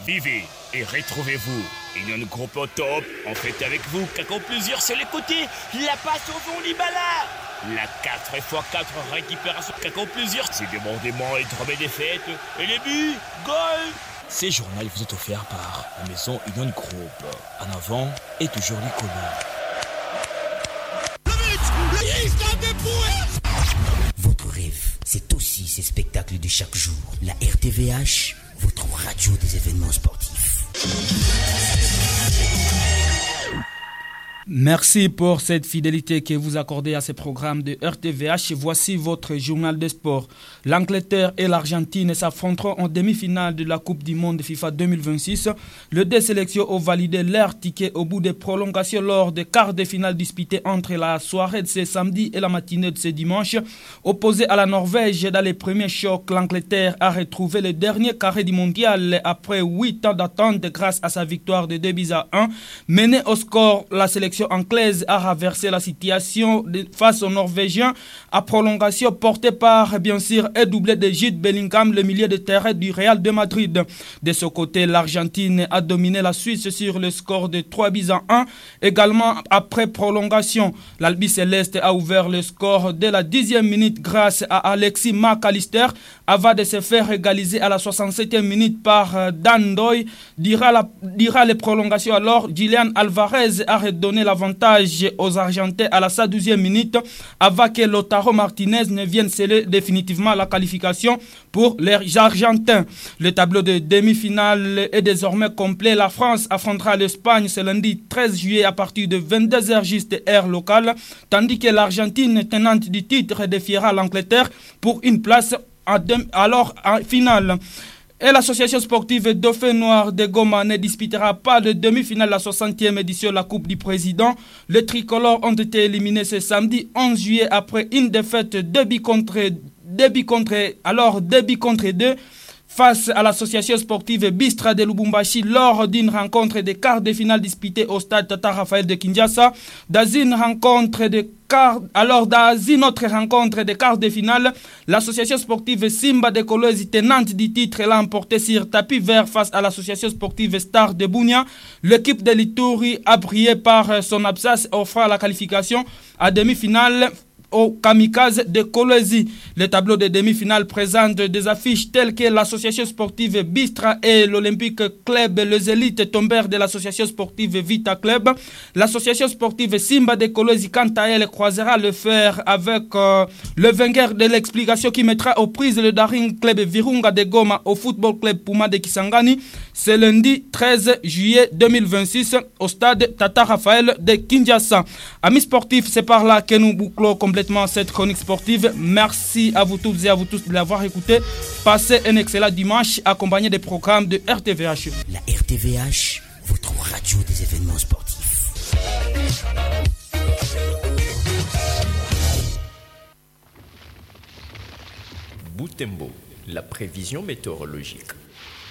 Vivez et retrouvez-vous. Union Groupe au top, en fait avec vous, Kako Plaisir c'est les côtés, la passe au fond Libala. La 4x4 récupération Kako Plaisir, c'est débordement et drôme des fêtes. Et les buts, goal. Ces journaux vous est offert par la maison Union Group. En avant et toujours l'icône. Votre rêve, c'est aussi ces spectacles de chaque jour. La RTVH, votre radio des événements sportifs. Merci pour cette fidélité que vous accordez à ces programmes de RTVH. Voici votre journal de sport. L'Angleterre et l'Argentine s'affronteront en demi-finale de la Coupe du Monde FIFA 2026. Les deux sélections ont validé leur ticket au bout des prolongations lors des quarts de finale disputés entre la soirée de ce samedi et la matinée de ce dimanche. Opposée à la Norvège dans les premiers chocs, l'Angleterre a retrouvé le dernier carré du mondial après 8 ans d'attente grâce à sa victoire de 2-1. Menée au score, la sélection anglaise a renversé la situation face aux Norvégiens à prolongation portée par, bien sûr, un doublé de Jude Bellingham, le milieu de terrain du Real de Madrid. De ce côté, l'Argentine a dominé la Suisse sur le score de 3-1. Également, après prolongation, l'Albi Céleste a ouvert le score dès la 10e minute grâce à Alexis McAllister avant de se faire égaliser à la 67e minute par Dan Doy. Durant les prolongations, alors, Julian Alvarez a redonné l'avantage aux Argentins à la 112e minute avant que Lautaro Martinez ne vienne sceller définitivement la qualification pour les Argentins. Le tableau de demi-finale est désormais complet. La France affrontera l'Espagne ce lundi 13 juillet à partir de 22h juste heure locale, tandis que l'Argentine, tenante du titre, défiera l'Angleterre pour une place en finale. Et l'association sportive Dauphin Noir de Goma ne disputera pas de demi-finale la 60e édition de la Coupe du Président. Les tricolores ont été éliminés ce samedi 11 juillet après une défaite 2 contre 2 face à l'association sportive Bistra de Lubumbashi lors d'une rencontre de quarts de finale disputée au stade Tata Raphaël de Kinshasa. Dans une autre rencontre de quarts de finale, l'association sportive Simba de Kolwezi, tenante du titre, l'a emporté sur tapis vert face à l'association sportive Star de Bunia. L'équipe de l'Ituri a brillé par son absence, offrant la qualification à demi-finale au Kamikaze de Kolwezi. Le tableau de demi-finale présente des affiches telles que l'association sportive Bistra et l'Olympique Club. Les élites tombèrent de l'association sportive Vita Club. L'association sportive Simba de Kolwezi, quant à elle, croisera le fer avec le vainqueur de l'explication qui mettra aux prises le Daring Club Virunga de Goma au Football Club Puma de Kisangani. C'est lundi 13 juillet 2026 au stade Tata Raphaël de Kinshasa. Amis sportifs, c'est par là que nous bouclons complètement cette chronique sportive. Merci à vous toutes et à vous tous de l'avoir écouté. Passez un excellent dimanche accompagné des programmes de RTVH. La RTVH, votre radio des événements sportifs. Boutembo, la prévision météorologique.